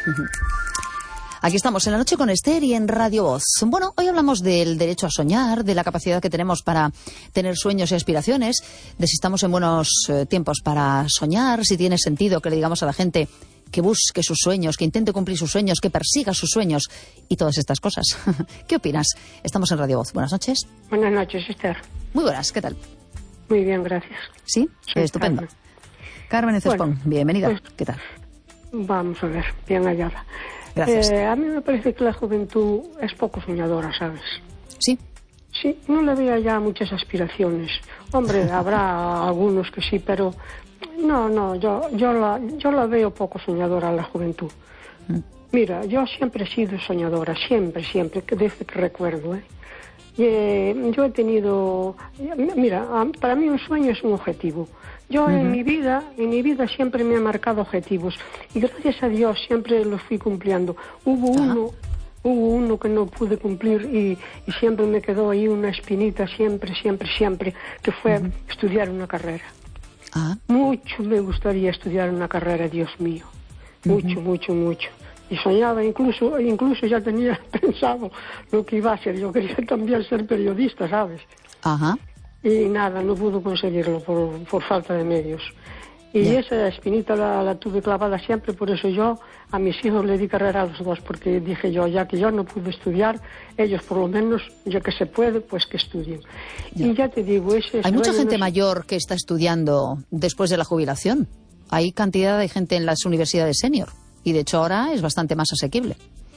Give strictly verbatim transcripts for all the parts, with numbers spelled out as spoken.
Aquí estamos en La Noche con Esther y en Radio Voz. Bueno, hoy hablamos del derecho a soñar, de la capacidad que tenemos para tener sueños y aspiraciones, de si estamos en buenos eh, tiempos para soñar, si tiene sentido que le digamos a la gente que busque sus sueños, que intente cumplir sus sueños, que persiga sus sueños y todas estas cosas. ¿Qué opinas? Estamos en Radio Voz. Buenas noches. Buenas noches, Esther. Muy buenas, ¿qué tal? Muy bien, gracias. ¿Sí? Soy Estupendo. Carmen, Carmen Cespón, bueno, bienvenida. Pues, ¿Qué tal? Vamos a ver, bien hallada. Gracias. Eh, a mí me parece que la juventud es poco soñadora, ¿sabes? ¿Sí? Sí, no le veo ya muchas aspiraciones. Hombre, habrá algunos que sí, pero no, no, yo, yo, la, yo la veo poco soñadora a la juventud. Mm. Mira, yo siempre he sido soñadora, siempre, siempre, desde que recuerdo, ¿eh? Y, eh, yo he tenido, mira, para mí un sueño es un objetivo. Yo uh-huh. en mi vida, en mi vida siempre me he marcado objetivos y gracias a Dios siempre los fui cumpliendo. Hubo uh-huh. uno, hubo uno que no pude cumplir y, y siempre me quedó ahí una espinita, siempre, siempre, siempre, que fue uh-huh. estudiar una carrera. Uh-huh. Mucho me gustaría estudiar una carrera, Dios mío, mucho, uh-huh. mucho, mucho. Y soñaba, incluso, incluso ya tenía pensado lo que iba a ser. Yo quería también ser periodista, ¿sabes? Ajá. Y nada, no pude conseguirlo por, por falta de medios. Y yeah. esa espinita la, la tuve clavada siempre, por eso yo a mis hijos le di carrera a los dos, porque dije yo, ya que yo no pude estudiar, ellos por lo menos, ya que se puede, pues que estudien. Yeah. Y ya te digo, ese... Hay mucha gente no... mayor que está estudiando después de la jubilación. Hay cantidad de gente en las universidades senior. Y de hecho ahora es bastante más asequible.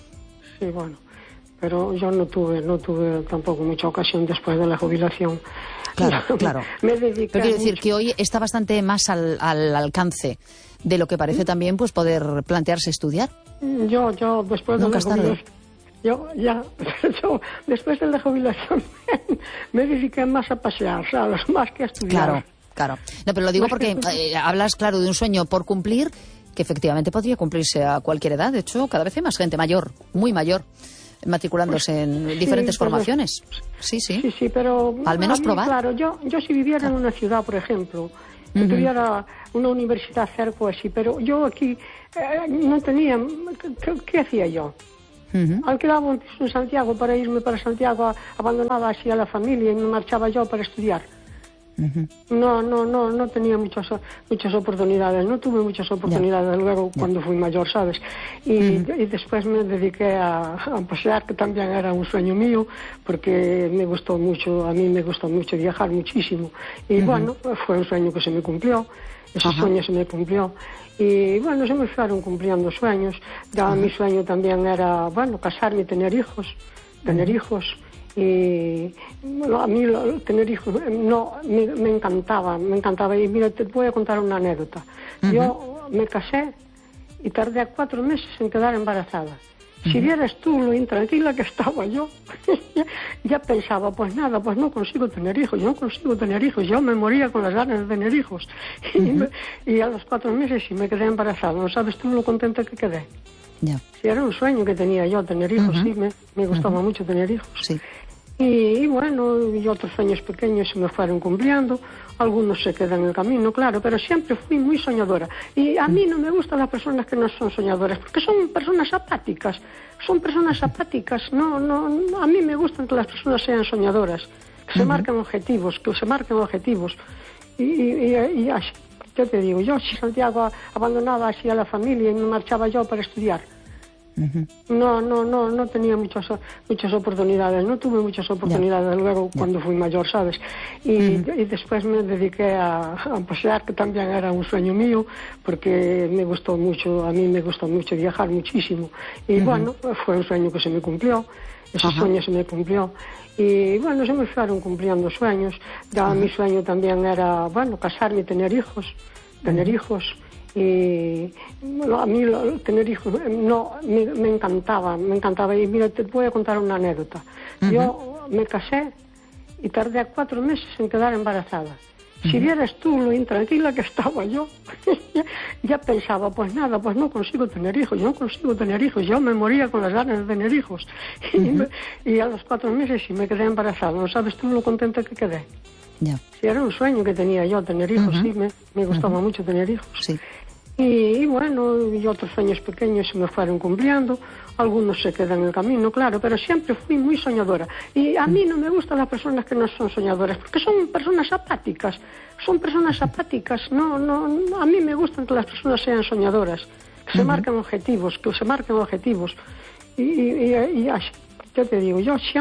Sí, bueno, pero yo no tuve, no tuve tampoco mucha ocasión después de la jubilación. Claro, claro. Me dediqué pero quiero decir mucho. que hoy está bastante más al, al alcance de lo que parece también, pues poder plantearse estudiar. Yo, yo después Nunca de la jubilación, yo ya, yo después de la jubilación me dediqué más a pasear, ¿sabes? Más que a estudiar. Claro, claro. No, pero lo digo porque eh, hablas, claro, de un sueño por cumplir, que efectivamente podría cumplirse a cualquier edad. De hecho, cada vez hay más gente mayor, muy mayor, matriculándose pues, en sí, diferentes pero, formaciones. Sí, sí. Sí, sí, pero... Al menos mí, probar. Claro, yo, yo si viviera claro. en una ciudad, por ejemplo, que uh-huh. tuviera una universidad cerca o así, pero yo aquí eh, no tenía... ¿Qué, qué hacía yo? Uh-huh. Alquilaba un piso en Santiago para irme para Santiago, abandonaba así a la familia y me marchaba yo para estudiar. Uh-huh. No, no, no, no tenía muchas muchas oportunidades, no tuve muchas oportunidades yeah. luego yeah. cuando fui mayor, ¿sabes? Y, uh-huh. y después me dediqué a, a pasear, que también era un sueño mío, porque me gustó mucho, a mí me gustó mucho viajar muchísimo. Y uh-huh. bueno, fue un sueño que se me cumplió, ese uh-huh. sueño se me cumplió. Y bueno, se me fueron cumpliendo sueños. Ya uh-huh. mi sueño también era, bueno, casarme y tener hijos, tener uh-huh. hijos. Y bueno, a mí lo, tener hijos no me, me encantaba, me encantaba. Y mira, te voy a contar una anécdota. Uh-huh. Yo me casé y tardé cuatro meses en quedar embarazada. Uh-huh. Si vieras tú lo intranquila que estaba yo, ya, ya pensaba, pues nada, pues no consigo tener hijos, yo no consigo tener hijos, yo me moría con las ganas de tener hijos. Uh-huh. Y, me, y a los cuatro meses sí me quedé embarazada. ¿No sabes tú lo contenta que quedé? Yeah. Sí, era un sueño que tenía yo, tener hijos, uh-huh. sí, me, me gustaba uh-huh. mucho tener hijos. Sí. Y, y bueno, y otros sueños pequeños se me fueron cumpliendo, algunos se quedan en el camino, claro, pero siempre fui muy soñadora. Y a mí no me gustan las personas que no son soñadoras, porque son personas apáticas, son personas apáticas, no, no, no a mí me gustan que las personas sean soñadoras, que se uh-huh. marquen objetivos, que se marquen objetivos. Y, y, y, y así, yo te digo, yo si Santiago abandonaba así a la familia y me marchaba yo para estudiar. Uh-huh. No, no, no, no tenía muchas muchas oportunidades, no tuve muchas oportunidades yeah. luego yeah. cuando fui mayor, ¿sabes? Y, uh-huh. y después me dediqué a, a pasear, que también era un sueño mío, porque me gustó mucho, a mí me gustó mucho viajar muchísimo. Y uh-huh. bueno, fue un sueño que se me cumplió, ese uh-huh. sueño se me cumplió. Y bueno, se me fueron cumpliendo sueños. Ya uh-huh. mi sueño también era, bueno, casarme y tener hijos, tener uh-huh. hijos. Y bueno, a mí lo, tener hijos no me, me encantaba, me encantaba. Y mira, te voy a contar una anécdota. Uh-huh. Yo me casé y tardé cuatro meses en quedar embarazada. Uh-huh. Si vieras tú lo intranquila que estaba yo, ya, ya pensaba, pues nada, pues no consigo tener hijos, yo no consigo tener hijos, yo me moría con las ganas de tener hijos. Uh-huh. Y, me, y a los cuatro meses sí me quedé embarazada, ¿no sabes tú lo contenta que quedé? Yeah. Sí, era un sueño que tenía yo, tener hijos, uh-huh. sí, me, me gustaba uh-huh. mucho tener hijos. Sí. Y, y bueno, y otros sueños pequeños se me fueron cumpliendo, algunos se quedan en el camino, claro, pero siempre fui muy soñadora. Y a mí no me gustan las personas que no son soñadoras, porque son personas apáticas, son personas apáticas, no, no, no, a mí me gustan que las personas sean soñadoras, que se uh-huh. marquen objetivos, que se marquen objetivos. Y, y, y, y así, yo te digo, yo siempre